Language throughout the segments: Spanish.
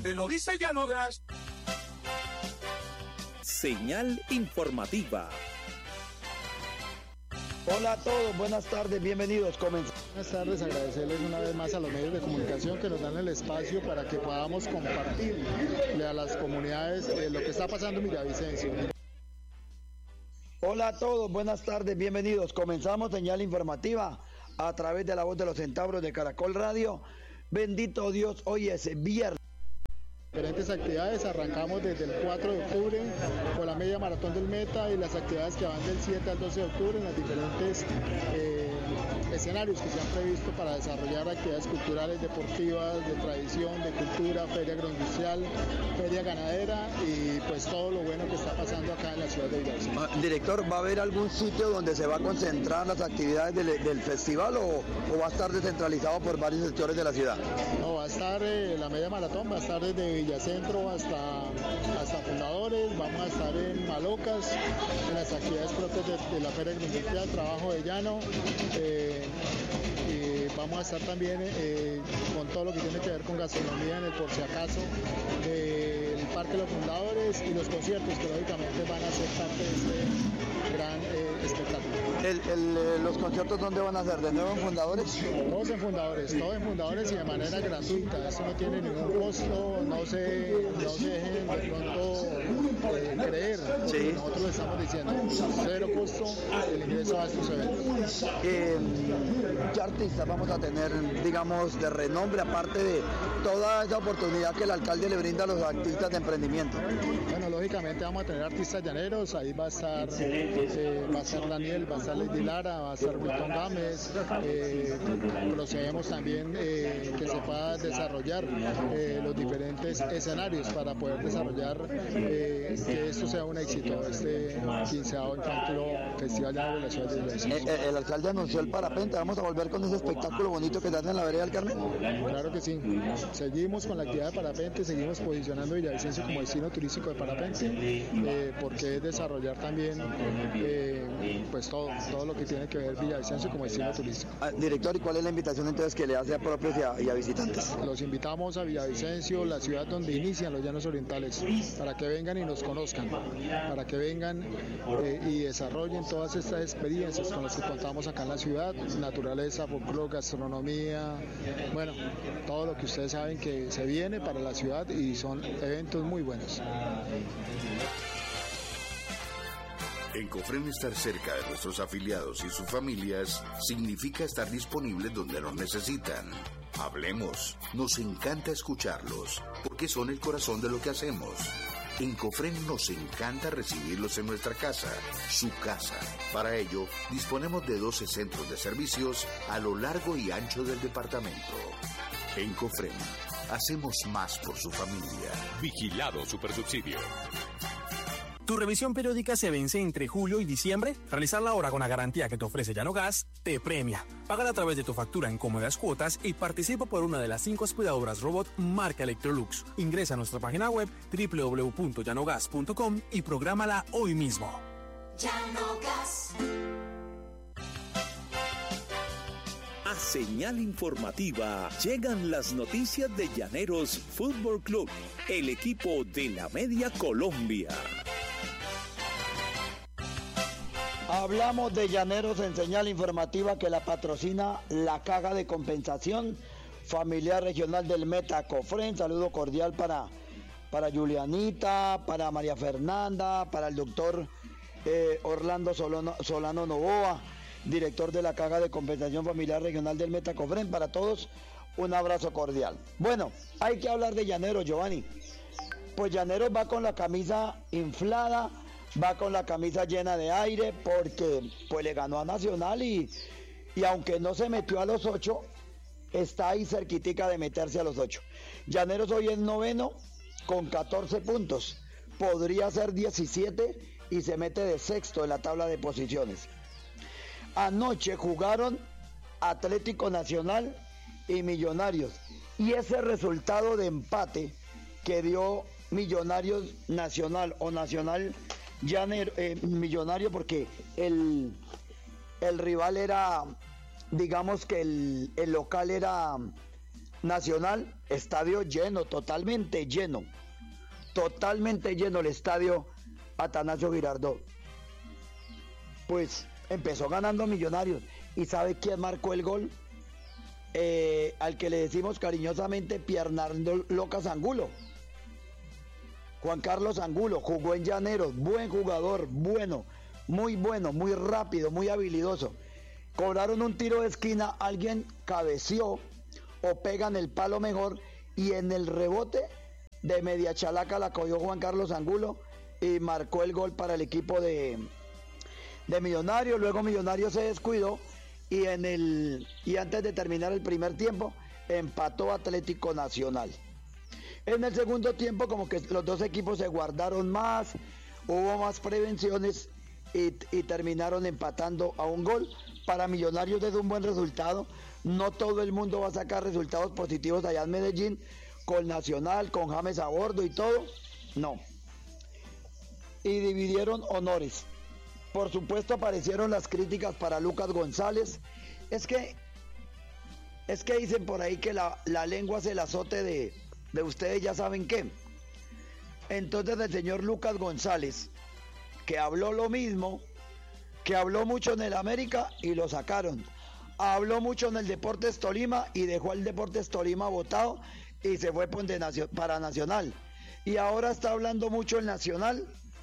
Te lo dice Llano Gas. Señal informativa. Hola a todos, buenas tardes, bienvenidos. Comenzamos. Buenas tardes, agradecerles una vez más a los medios de comunicación que nos dan el espacio para que podamos compartirle a las comunidades lo que está pasando en Villavicencio. Hola a todos, buenas tardes, bienvenidos. Comenzamos señal informativa a través de la voz de los centauros de Caracol Radio. Bendito Dios, hoy es viernes. Diferentes actividades, arrancamos desde el 4 de octubre con la media maratón del Meta y las actividades que van del 7 al 12 de octubre en los diferentes escenarios que se han previsto para desarrollar actividades culturales, deportivas, de tradición, de cultura, feria agroindustrial, feria ganadera y pues todo lo bueno que está pasando acá en la ciudad de Villavicencio. Director, ¿va a haber algún sitio donde se va a concentrar las actividades del festival o va a estar descentralizado por varios sectores de la ciudad? No, va a estar la media maratón, va a estar desde Villacentro hasta Fundadores, vamos a estar en Malocas, en las actividades propias de la feria agroindustrial, trabajo de llano, y vamos a estar también con todo lo que tiene que ver con gastronomía en el Por Si Acaso, el Parque de los Fundadores y los conciertos que lógicamente van a ser parte de este gran espectáculo. ¿Los conciertos dónde van a ser? ¿De nuevo en Fundadores? Todos en Fundadores y de manera gratuita, eso no tiene ningún costo, no se dejen de pronto creer, sí. Nosotros le estamos diciendo, cero costo el ingreso a estos eventos. ¿Qué artistas vamos a tener, digamos, de renombre, aparte de toda esa oportunidad que el alcalde le brinda a los artistas de emprendimiento? Bueno, lógicamente vamos a tener artistas llaneros, ahí va a estar Daniel, va a estar Lady Lara, va a estar Milton Gámez, procedemos también que se pueda desarrollar los diferentes escenarios para poder desarrollar que esto sea un éxito, este 15º Encuentro Festival Llanero de la ciudad de Villavicencio. El alcalde anunció el parapente, vamos a volver con ese espectáculo bonito que se hace en la vereda del Carmen. Claro que sí, seguimos con la actividad de parapente, seguimos posicionando Villavicencio como destino turístico de parapente, porque es desarrollar también pues todo lo que tiene que ver Villavicencio como destino turístico. Director, ¿y cuál es la invitación entonces que le hace a propios y a visitantes? Los invitamos a Villavicencio, la ciudad donde inician los llanos orientales, para que vengan y nos conozcan, para que vengan y desarrollen todas estas experiencias con las que contamos acá en la ciudad, naturaleza, folclore, gastronomía, bueno, todo lo que ustedes saben que se viene para la ciudad y son eventos muy buenos. En Cofren, estar cerca de nuestros afiliados y sus familias significa estar disponibles donde nos necesitan. Hablemos, nos encanta escucharlos, porque son el corazón de lo que hacemos. En Cofren nos encanta recibirlos en nuestra casa, su casa. Para ello, disponemos de 12 centros de servicios a lo largo y ancho del departamento. En Cofren, hacemos más por su familia. Vigilado Supersubsidio. ¿Tu revisión periódica se vence entre julio y diciembre? Realizarla ahora con la garantía que te ofrece Llano Gas te premia. Págala a través de tu factura en cómodas cuotas y participa por una de las 5 aspiradoras robot marca Electrolux. Ingresa a nuestra página web www.llanogas.com y prográmala hoy mismo. Llano Gas. A señal informativa llegan las noticias de Llaneros Fútbol Club, el equipo de la Media Colombia. Hablamos de Llaneros en señal informativa que la patrocina la Caja de Compensación Familiar Regional del Meta Cofren. Saludo cordial para Julianita, para María Fernanda, para el doctor Orlando Solano Novoa, director de la Caja de Compensación Familiar Regional del Meta Cofren. Para todos, un abrazo cordial. Bueno, hay que hablar de Llaneros, Giovanni. Pues Llaneros va con la camisa inflada, va con la camisa llena de aire porque pues le ganó a Nacional y aunque no se metió a los 8, está ahí cerquitica de meterse a los 8. Llaneros hoy es noveno con 14 puntos, podría ser 17 y se mete de sexto en la tabla de posiciones. Anoche jugaron Atlético Nacional y Millonarios y ese resultado de empate que dio Millonarios Nacional o Nacional Millonario, porque el rival era, digamos que el local era Nacional, estadio lleno, totalmente lleno el estadio Atanasio Girardot. Pues empezó ganando Millonarios. ¿Y sabe quién marcó el gol? Al que le decimos cariñosamente Piernando Locas Angulo. Juan Carlos Angulo jugó en Llaneros, buen jugador, bueno, muy rápido, muy habilidoso. Cobraron un tiro de esquina, alguien cabeció o pega en el palo mejor y en el rebote de media chalaca la cogió Juan Carlos Angulo y marcó el gol para el equipo de Millonarios. Luego Millonarios se descuidó y antes de terminar el primer tiempo empató Atlético Nacional. En el segundo tiempo como que los dos equipos se guardaron más, hubo más prevenciones y terminaron empatando a un gol. Para Millonarios es un buen resultado. No todo el mundo va a sacar resultados positivos allá en Medellín, con Nacional, con James a bordo y todo. No. Y dividieron honores. Por supuesto aparecieron las críticas para Lucas González. Es que dicen por ahí que la lengua es el azote de ustedes ya saben qué. Entonces el señor Lucas González, que habló lo mismo, que habló mucho en el América y lo sacaron. Habló mucho en el Deportes Tolima y dejó al Deportes Tolima botado y se fue para Nacional. Y ahora está hablando mucho en Nacional.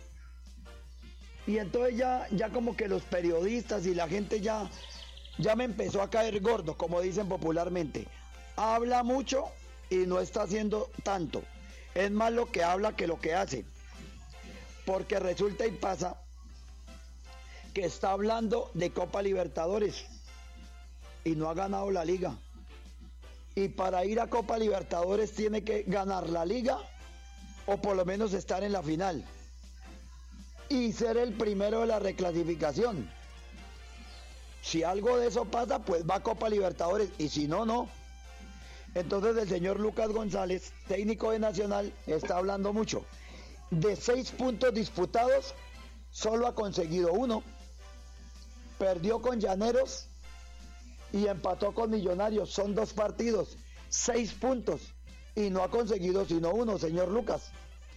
Y entonces ya como que los periodistas y la gente ya me empezó a caer gordo, como dicen popularmente. Habla mucho y no está haciendo tanto. Es más lo que habla que lo que hace. Porque resulta y pasa que está hablando de Copa Libertadores y no ha ganado la liga. Y para ir a Copa Libertadores tiene que ganar la liga o por lo menos estar en la final y ser el primero de la reclasificación. Si algo de eso pasa, pues va a Copa Libertadores y si no, no. Entonces el señor Lucas González, técnico de Nacional, está hablando mucho. De 6 puntos disputados, solo ha conseguido 1. Perdió con Llaneros y empató con Millonarios. Son 2 partidos, 6 puntos y no ha conseguido sino 1, señor Lucas.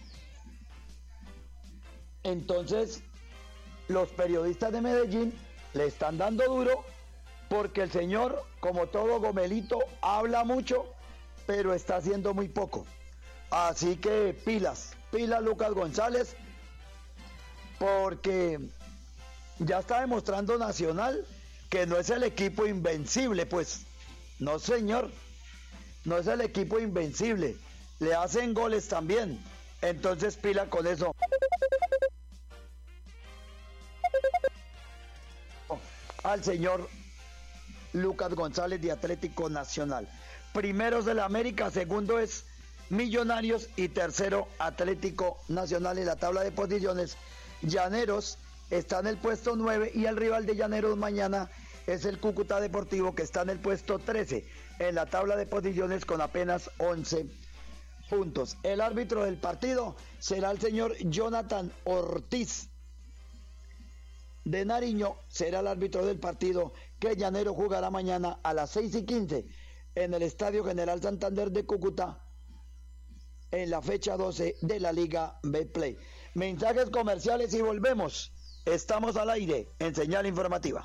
Entonces, los periodistas de Medellín le están dando duro porque el señor, como todo gomelito, habla mucho, pero está haciendo muy poco. Así que pilas Lucas González, porque ya está demostrando Nacional que no es el equipo invencible, pues. No, señor, no es el equipo invencible. Le hacen goles también. Entonces pila con eso. Al señor Lucas González de Atlético Nacional. Primero es el América, segundo es Millonarios y tercero Atlético Nacional en la tabla de posiciones. Llaneros está en el puesto 9 y el rival de Llaneros mañana es el Cúcuta Deportivo, que está en el puesto 13 en la tabla de posiciones con apenas 11 puntos. El árbitro del partido será el señor Jonathan Ortiz de Nariño, será el árbitro del partido que Llanero jugará mañana a las 6:15 en el Estadio General Santander de Cúcuta en la fecha 12 de la Liga Betplay. Mensajes comerciales y volvemos. Estamos al aire en Señal Informativa.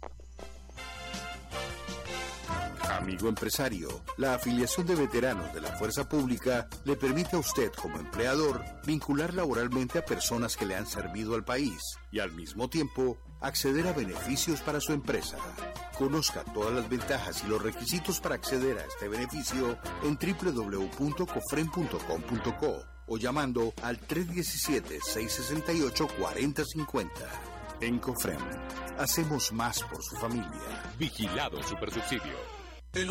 Amigo empresario, la afiliación de veteranos de la Fuerza Pública le permite a usted como empleador vincular laboralmente a personas que le han servido al país y al mismo tiempo acceder a beneficios para su empresa. Conozca todas las ventajas y los requisitos para acceder a este beneficio en www.cofren.com.co o llamando al 317-668-4050. En Cofren, hacemos más por su familia. Vigilado Supersubsidio.